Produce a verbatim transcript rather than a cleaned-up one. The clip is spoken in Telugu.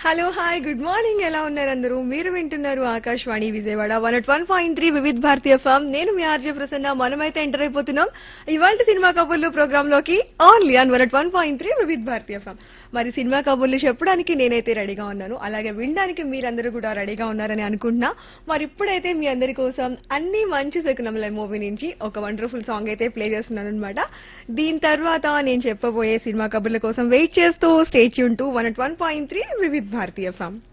హలో హాయ్ గుడ్ మార్నింగ్ ఎలా ఉన్నారు అందరూ మీరు వింటున్నారు Akashvani Vijayawada one at one point three Vividh Bharatiya form నేను మీ ఆర్జే ప్రసన్న మనమైతే ఎంటర్ అయిపోతున్నాం ఇవాళ సినిమా కబుర్లు ప్రోగ్రామ్ లోకి only on one at one point three Vividh Bharatiya form మరి సినిమా కబుర్లు చెప్పడానికి నేనైతే రెడీగా ఉన్నాను అలాగే వినడానికి మీరందరూ కూడా రెడీగా ఉన్నారని అనుకుంటున్నా మరి ఇప్పుడైతే మీ అందరి కోసం అన్ని మంచి శకునముల మూవీ నుంచి ఒక వండర్ఫుల్ సాంగ్ అయితే ప్లే చేస్తున్నాను అనమాట దీని తర్వాత నేను చెప్పబోయే సినిమా కబుర్ల కోసం వెయిట్ చేస్తూ stay tune to one at one point three Vividh Bharatiya form